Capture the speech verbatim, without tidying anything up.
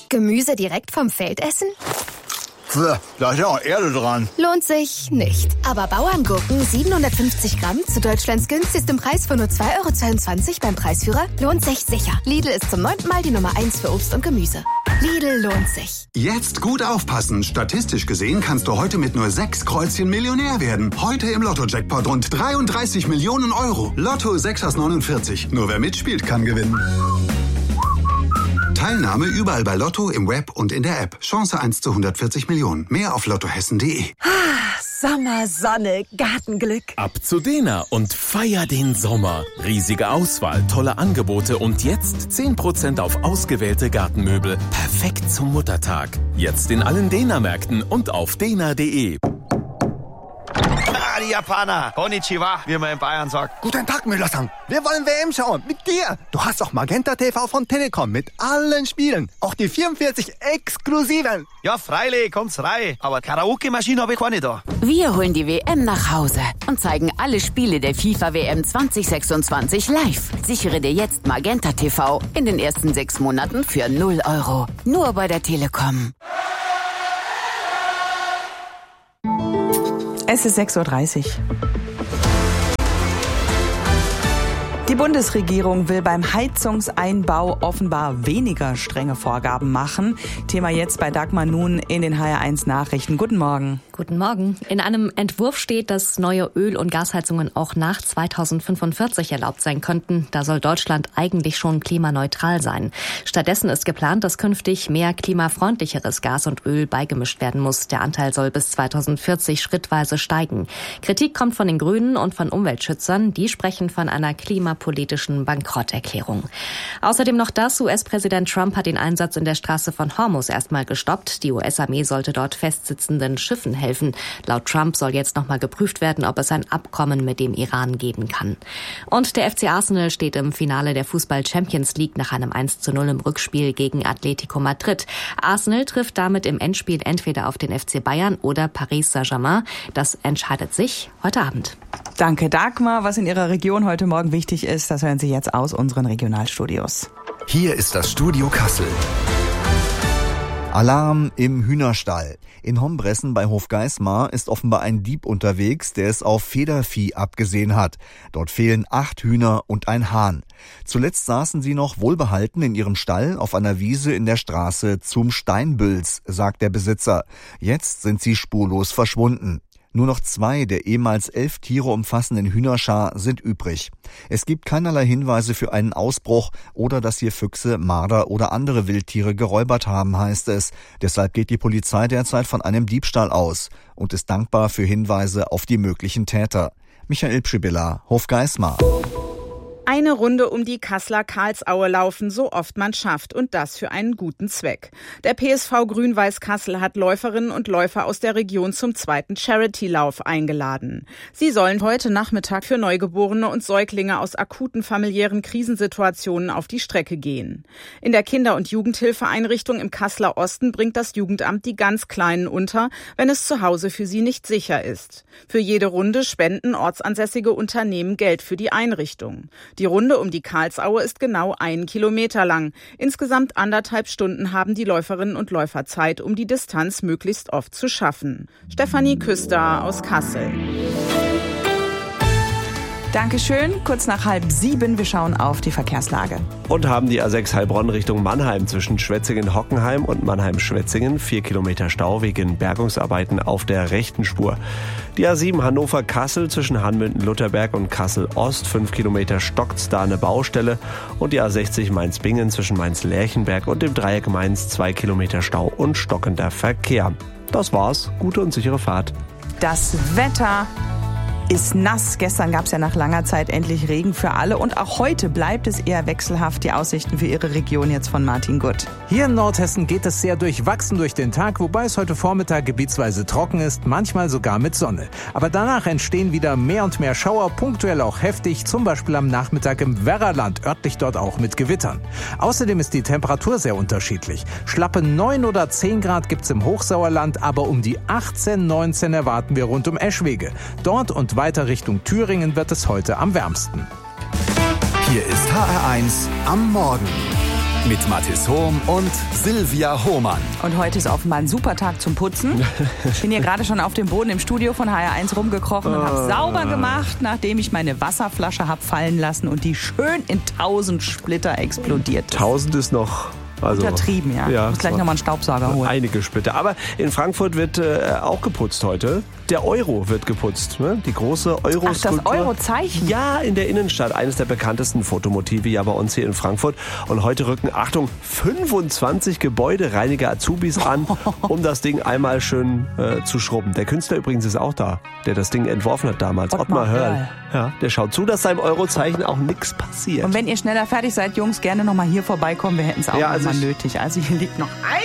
Gemüse direkt vom Feld essen? Da ist ja auch Erde dran. Lohnt sich nicht. Aber Bauerngurken siebenhundertfünfzig Gramm zu Deutschlands günstigstem Preis von nur zwei Euro zweiundzwanzig beim Preisführer lohnt sich sicher. Lidl ist zum neunten Mal die Nummer eins für Obst und Gemüse. Lidl lohnt sich. Jetzt gut aufpassen. Statistisch gesehen kannst du heute mit nur sechs Kreuzchen Millionär werden. Heute im Lotto-Jackpot rund dreiunddreißig Millionen Euro. Lotto sechs aus neunundvierzig. Nur wer mitspielt, kann gewinnen. Teilnahme überall bei Lotto, im Web und in der App. Chance eins zu hundertvierzig Millionen. Mehr auf lottohessen punkt de. Ah, Sommer, Sonne, Gartenglück. Ab zu Dena und feier den Sommer. Riesige Auswahl, tolle Angebote und jetzt zehn Prozent auf ausgewählte Gartenmöbel. Perfekt zum Muttertag. Jetzt in allen Dena-Märkten und auf dena punkt de. Ah, die Japaner. Konnichiwa, wie man in Bayern sagt. Guten Tag, Müller-san. Wir wollen W M schauen. Mit dir. Du hast auch Magenta T V von Telekom mit allen Spielen. Auch die vierundvierzig exklusiven. Ja, freilich, kommt's rein. Aber Karaoke-Maschine habe ich keine da. Wir holen die W M nach Hause und zeigen alle Spiele der FIFA W M zwanzig sechsundzwanzig live. Sichere dir jetzt Magenta T V in den ersten sechs Monaten für null Euro. Nur bei der Telekom. Es ist sechs Uhr dreißig. Die Bundesregierung will beim Heizungseinbau offenbar weniger strenge Vorgaben machen. Thema jetzt bei Dagmar Nun in den H R eins Nachrichten. Guten Morgen. Guten Morgen. In einem Entwurf steht, dass neue Öl- und Gasheizungen auch nach zweitausendfünfundvierzig erlaubt sein könnten. Da soll Deutschland eigentlich schon klimaneutral sein. Stattdessen ist geplant, dass künftig mehr klimafreundlicheres Gas und Öl beigemischt werden muss. Der Anteil soll bis zweitausendvierzig schrittweise steigen. Kritik kommt von den Grünen und von Umweltschützern. Die sprechen von einer klimapolitischen Bankrotterklärung. Außerdem noch das. U S-Präsident Trump hat den Einsatz in der Straße von Hormuz erstmal gestoppt. Die U S-Armee sollte dort festsitzenden Schiffen helfen. Laut Trump soll jetzt nochmal geprüft werden, ob es ein Abkommen mit dem Iran geben kann. Und der F C Arsenal steht im Finale der Fußball-Champions League nach einem eins zu null im Rückspiel gegen Atletico Madrid. Arsenal trifft damit im Endspiel entweder auf den F C Bayern oder Paris Saint-Germain. Das entscheidet sich heute Abend. Danke, Dagmar. Was in Ihrer Region heute Morgen wichtig ist, das hören Sie jetzt aus unseren Regionalstudios. Hier ist das Studio Kassel. Alarm im Hühnerstall. In Hombressen bei Hofgeismar ist offenbar ein Dieb unterwegs, der es auf Federvieh abgesehen hat. Dort fehlen acht Hühner und ein Hahn. Zuletzt saßen sie noch wohlbehalten in ihrem Stall auf einer Wiese in der Straße zum Steinbüls, sagt der Besitzer. Jetzt sind sie spurlos verschwunden. Nur noch zwei der ehemals elf Tiere umfassenden Hühnerschar sind übrig. Es gibt keinerlei Hinweise für einen Ausbruch oder dass hier Füchse, Marder oder andere Wildtiere geräubert haben, heißt es. Deshalb geht die Polizei derzeit von einem Diebstahl aus und ist dankbar für Hinweise auf die möglichen Täter. Michael Pschibilla, Hofgeismar. Eine Runde um die Kasseler Karlsaue laufen, so oft man schafft, und das für einen guten Zweck. Der P S V Grün-Weiß Kassel hat Läuferinnen und Läufer aus der Region zum zweiten Charity-Lauf eingeladen. Sie sollen heute Nachmittag für Neugeborene und Säuglinge aus akuten familiären Krisensituationen auf die Strecke gehen. In der Kinder- und Jugendhilfeeinrichtung im Kasseler Osten bringt das Jugendamt die ganz Kleinen unter, wenn es zu Hause für sie nicht sicher ist. Für jede Runde spenden ortsansässige Unternehmen Geld für die Einrichtung. Die Runde um die Karlsaue ist genau einen Kilometer lang. Insgesamt anderthalb Stunden haben die Läuferinnen und Läufer Zeit, um die Distanz möglichst oft zu schaffen. Stefanie Küster aus Kassel. Dankeschön. Kurz nach halb sieben, wir schauen auf die Verkehrslage. Und haben die A sechs Heilbronn Richtung Mannheim zwischen Schwetzingen-Hockenheim und Mannheim-Schwetzingen. Vier Kilometer Stau wegen Bergungsarbeiten auf der rechten Spur. Die A sieben Hannover-Kassel zwischen Hanmünden-Lutherberg und Kassel-Ost. Fünf Kilometer stockt's da eine Baustelle. Und die A sechzig Mainz-Bingen zwischen Mainz-Lerchenberg und dem Dreieck Mainz. Zwei Kilometer Stau und stockender Verkehr. Das war's. Gute und sichere Fahrt. Das Wetter ist nass. Gestern gab es ja nach langer Zeit endlich Regen für alle und auch heute bleibt es eher wechselhaft. Die Aussichten für Ihre Region jetzt von Martin Gutt. Hier in Nordhessen geht es sehr durchwachsen durch den Tag, wobei es heute Vormittag gebietsweise trocken ist, manchmal sogar mit Sonne. Aber danach entstehen wieder mehr und mehr Schauer, punktuell auch heftig, zum Beispiel am Nachmittag im Werraland, örtlich dort auch mit Gewittern. Außerdem ist die Temperatur sehr unterschiedlich. Schlappe neun oder zehn Grad gibt's im Hochsauerland, aber um die achtzehn, neunzehn erwarten wir rund um Eschwege. Dort und weiter Richtung Thüringen wird es heute am wärmsten. Hier ist H R eins am Morgen. Mit Mathis Hohm und Silvia Hohmann. Und heute ist offenbar ein super Tag zum Putzen. Ich bin hier gerade schon auf dem Boden im Studio von H R eins rumgekrochen und habe sauber gemacht, nachdem ich meine Wasserflasche habe fallen lassen und die schön in tausend Splitter explodiert ist. Tausend ist noch... Also, untertrieben, ja. ja Ich muss gleich nochmal einen Staubsauger holen. Einige Splitter. Aber in Frankfurt wird äh, auch geputzt heute. Der Euro wird geputzt. Ne? Die große Euro-Skulptur. Ach, das Euro-Zeichen? Ja, in der Innenstadt. Eines der bekanntesten Fotomotive ja bei uns hier in Frankfurt. Und heute rücken, Achtung, fünfundzwanzig Gebäudereiniger Azubis an, um das Ding einmal schön äh, zu schrubben. Der Künstler übrigens ist auch da, der das Ding entworfen hat damals. Ottmar, Ottmar Hörl. Ja, der schaut zu, dass seinem Eurozeichen auch nichts passiert. Und wenn ihr schneller fertig seid, Jungs, gerne nochmal hier vorbeikommen. Wir hätten es auch ja, also mal nötig. Also hier liegt noch ein